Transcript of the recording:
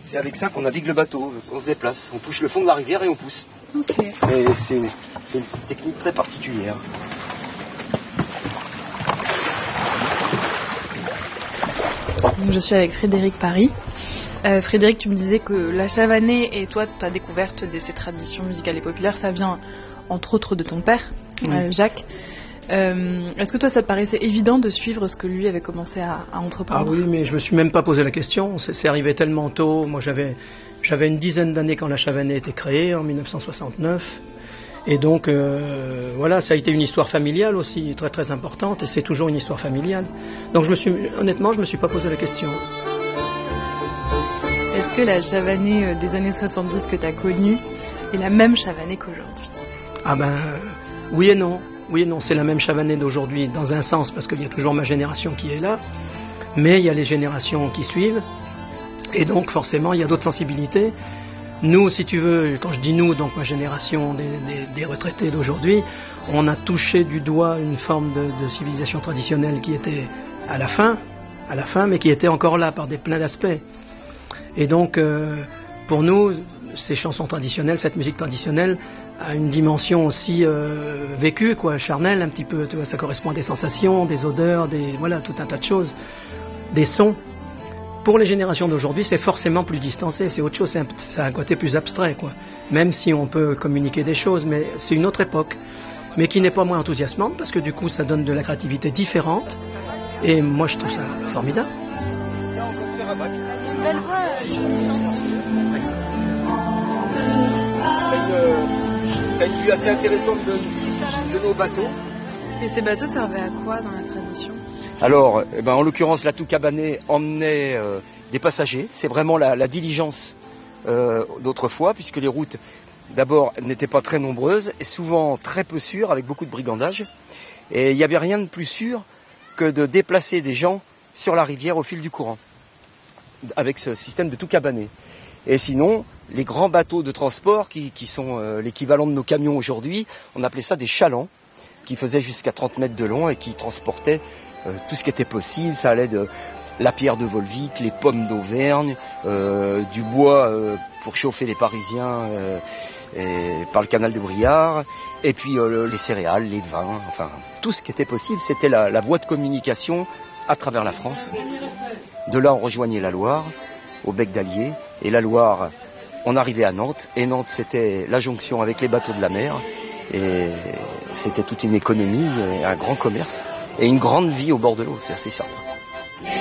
C'est avec ça qu'on navigue le bateau, qu'on se déplace. On touche le fond de la rivière et on pousse. Okay. Et c'est une technique très particulière. Je suis avec Frédéric Paris. Frédéric, tu me disais que la chavanais et toi, ta découverte de ces traditions musicales et populaires, ça vient entre autres de ton père, Jacques. Est-ce que toi, ça te paraissait évident de suivre ce que lui avait commencé à entreprendre? Ah oui, mais je me suis même pas posé la question. C'est arrivé tellement tôt. Moi, j'avais une dizaine d'années quand la chavanais était créée, en 1969. Et donc, voilà, ça a été une histoire familiale aussi, très très importante, et c'est toujours une histoire familiale. Donc, honnêtement, je me suis pas posé la question. Est-ce que la chavanais des années 70 que tu as connue est la même chavanais qu'aujourd'hui? Ah ben, oui et non. Oui et non, c'est la même chavanais d'aujourd'hui, dans un sens, parce qu'il y a toujours ma génération qui est là, mais il y a les générations qui suivent, et donc forcément, il y a d'autres sensibilités. Nous, si tu veux, quand je dis nous, donc ma génération des retraités d'aujourd'hui, on a touché du doigt une forme de civilisation traditionnelle qui était à la fin, mais qui était encore là par plein d'aspects. Et donc, pour nous, ces chansons traditionnelles, cette musique traditionnelle a une dimension aussi vécue, quoi, charnelle un petit peu. Tu vois, ça correspond à des sensations, des odeurs, voilà, tout un tas de choses, des sons. Pour les générations d'aujourd'hui, c'est forcément plus distancé, c'est autre chose, c'est un côté plus abstrait, quoi. Même si on peut communiquer des choses, mais c'est une autre époque, mais qui n'est pas moins enthousiasmante, parce que du coup, ça donne de la créativité différente, et moi, je trouve ça formidable. Une belle voix, T'as une vue assez intéressante de nos bateaux. Et ces bateaux servaient à quoi dans la tradition? Alors, en l'occurrence, l'atout cabanet emmenait des passagers. C'est vraiment la diligence d'autrefois, puisque les routes, d'abord, n'étaient pas très nombreuses, et souvent très peu sûres, avec beaucoup de brigandage. Et il n'y avait rien de plus sûr que de déplacer des gens sur la rivière au fil du courant, avec ce système de tout cabanet. Et sinon, les grands bateaux de transport, qui sont l'équivalent de nos camions aujourd'hui, on appelait ça des chalands, qui faisaient jusqu'à 30 mètres de long et qui transportaient tout ce qui était possible. Ça allait de la pierre de Volvic, les pommes d'Auvergne, du bois pour chauffer les Parisiens par le canal de Briard, et puis les céréales, les vins, enfin tout ce qui était possible. C'était la voie de communication à travers la France. De là, on rejoignait la Loire, au bec d'Allier, et la Loire, on arrivait à Nantes, et Nantes, c'était la jonction avec les bateaux de la mer, et c'était toute une économie, un grand commerce, et une grande vie au bord de l'eau, c'est assez certain.